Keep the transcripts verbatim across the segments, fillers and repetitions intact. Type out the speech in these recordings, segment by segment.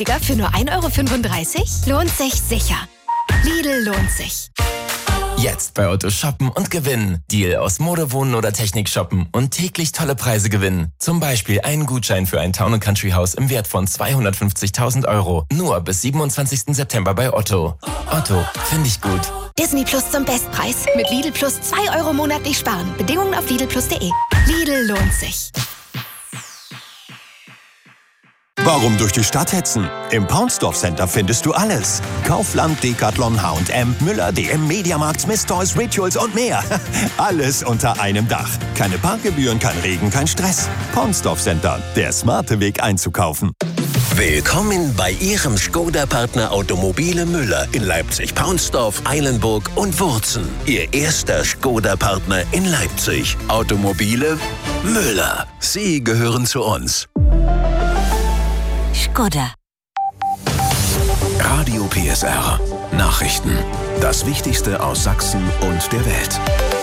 Für nur ein Euro fünfunddreißig? Lohnt sich sicher. Lidl lohnt sich. Jetzt bei Otto shoppen und gewinnen. Deal aus Mode, Wohnen oder Technik shoppen und täglich tolle Preise gewinnen. Zum Beispiel einen Gutschein für ein Town- und Country-Haus im Wert von zweihundertfünfzigtausend Euro. Nur bis siebenundzwanzigsten September bei Otto. Otto, finde ich gut. Disney Plus zum Bestpreis. Mit Lidl Plus zwei Euro monatlich sparen. Bedingungen auf lidl plus punkt de. Lidl lohnt sich. Warum durch die Stadt hetzen? Im Paunsdorf Center findest du alles. Kaufland, Decathlon, H und M, Müller, D M, Mediamarkt, Smith Toys, Rituals und mehr. Alles unter einem Dach. Keine Parkgebühren, kein Regen, kein Stress. Paunsdorf Center, der smarte Weg einzukaufen. Willkommen bei Ihrem Skoda-Partner Automobile Müller in Leipzig, Paunsdorf, Eilenburg und Wurzen. Ihr erster Skoda-Partner in Leipzig. Automobile Müller. Sie gehören zu uns. Skoda. Radio P S R. Nachrichten. Das Wichtigste aus Sachsen und der Welt.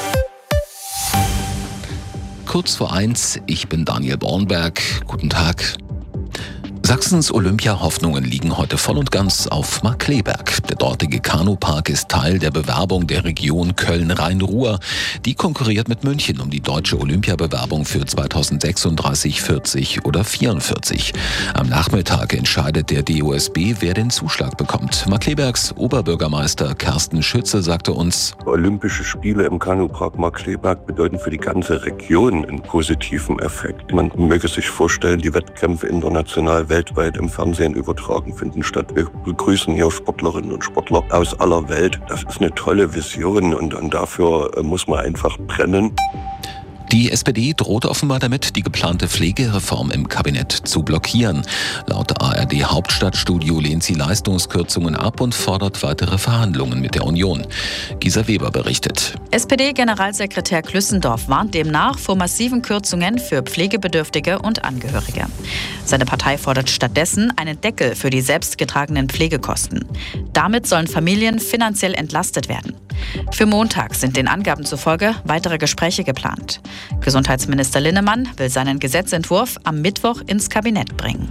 Kurz vor eins, ich bin Daniel Bornberg. Guten Tag. Sachsens Olympia-Hoffnungen liegen heute voll und ganz auf Markkleeberg. Der dortige Kanupark ist Teil der Bewerbung der Region Köln-Rhein-Ruhr. Die konkurriert mit München um die deutsche Olympiabewerbung für zweitausendsechsunddreißig, vierzig oder vierundvierzig. Am Nachmittag entscheidet der D O S B, wer den Zuschlag bekommt. Markkleebergs Oberbürgermeister Carsten Schütze sagte uns: Olympische Spiele im Kanupark Markkleeberg bedeuten für die ganze Region einen positiven Effekt. Man möge sich vorstellen, die Wettkämpfe international weltweit im Fernsehen übertragen finden statt. Wir begrüßen hier Sportlerinnen und Sportler aus aller Welt. Das ist eine tolle Vision und, und dafür muss man einfach brennen. Die S P D droht offenbar damit, die geplante Pflegereform im Kabinett zu blockieren. Laut A R D Hauptstadtstudio lehnt sie Leistungskürzungen ab und fordert weitere Verhandlungen mit der Union. Gisa Weber berichtet. S P D-Generalsekretär Klüssendorf warnt demnach vor massiven Kürzungen für Pflegebedürftige und Angehörige. Seine Partei fordert stattdessen einen Deckel für die selbstgetragenen Pflegekosten. Damit sollen Familien finanziell entlastet werden. Für Montag sind den Angaben zufolge weitere Gespräche geplant. Gesundheitsminister Linnemann will seinen Gesetzentwurf am Mittwoch ins Kabinett bringen.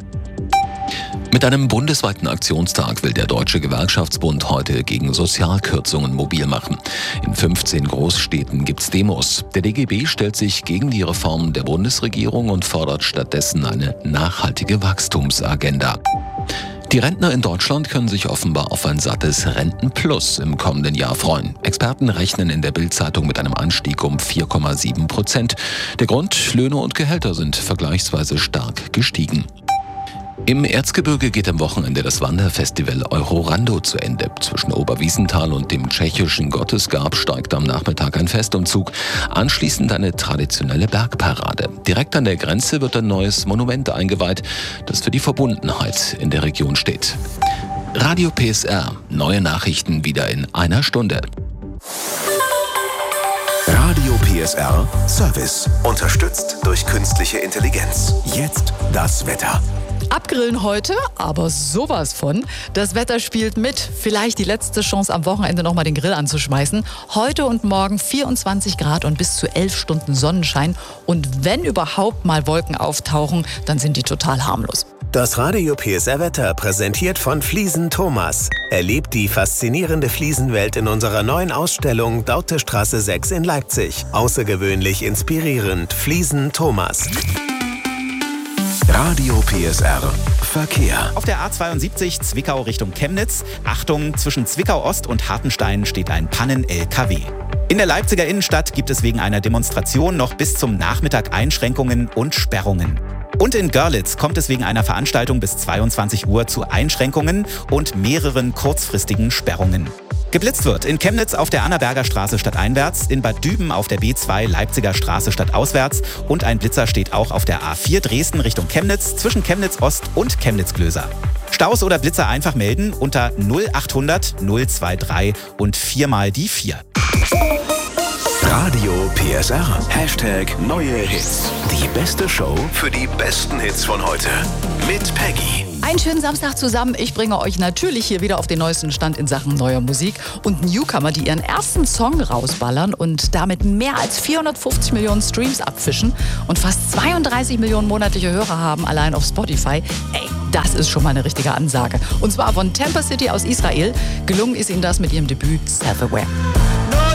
Mit einem bundesweiten Aktionstag will der Deutsche Gewerkschaftsbund heute gegen Sozialkürzungen mobil machen. In fünfzehn Großstädten gibt's Demos. Der D G B stellt sich gegen die Reform der Bundesregierung und fordert stattdessen eine nachhaltige Wachstumsagenda. Die Rentner in Deutschland können sich offenbar auf ein sattes Rentenplus im kommenden Jahr freuen. Experten rechnen in der Bild-Zeitung mit einem Anstieg um vier Komma sieben Prozent. Der Grund: Löhne und Gehälter sind vergleichsweise stark gestiegen. Im Erzgebirge geht am Wochenende das Wanderfestival Eurorando zu Ende. Zwischen Oberwiesenthal und dem tschechischen Gottesgab steigt am Nachmittag ein Festumzug. Anschließend eine traditionelle Bergparade. Direkt an der Grenze wird ein neues Monument eingeweiht, das für die Verbundenheit in der Region steht. Radio P S R. Neue Nachrichten wieder in einer Stunde. Radio P S R Service. Unterstützt durch künstliche Intelligenz. Jetzt das Wetter. Abgrillen heute, aber sowas von. Das Wetter spielt mit. Vielleicht die letzte Chance am Wochenende nochmal den Grill anzuschmeißen. Heute und morgen vierundzwanzig Grad und bis zu elf Stunden Sonnenschein. Und wenn überhaupt mal Wolken auftauchen, dann sind die total harmlos. Das Radio P S R-Wetter präsentiert von Fliesen Thomas. Erlebt die faszinierende Fliesenwelt in unserer neuen Ausstellung Dautestraße sechs in Leipzig. Außergewöhnlich inspirierend. Fliesen Thomas. Radio P S R Verkehr. Auf der A zweiundsiebzig Zwickau Richtung Chemnitz. Achtung, zwischen Zwickau Ost und Hartenstein steht ein Pannen-L K W. In der Leipziger Innenstadt gibt es wegen einer Demonstration noch bis zum Nachmittag Einschränkungen und Sperrungen. Und in Görlitz kommt es wegen einer Veranstaltung bis zweiundzwanzig Uhr zu Einschränkungen und mehreren kurzfristigen Sperrungen. Geblitzt wird in Chemnitz auf der Annaberger Straße stadteinwärts, in Bad Düben auf der B zwei Leipziger Straße stadtauswärts und ein Blitzer steht auch auf der A vier Dresden Richtung Chemnitz zwischen Chemnitz Ost und Chemnitz-Glöser. Staus oder Blitzer einfach melden unter null achthundert null dreiundzwanzig und viermal die vier. Radio P S R. Hashtag neue Hits. Die beste Show für die besten Hits von heute. Mit Peggy. Einen schönen Samstag zusammen. Ich bringe euch natürlich hier wieder auf den neuesten Stand in Sachen neuer Musik und Newcomer, die ihren ersten Song rausballern und damit mehr als vierhundertfünfzig Millionen Streams abfischen und fast zweiunddreißig Millionen monatliche Hörer haben, allein auf Spotify. Ey, Das ist schon mal eine richtige Ansage. Und zwar von Tampa City aus Israel. Gelungen ist ihnen das mit ihrem Debüt Self-Aware.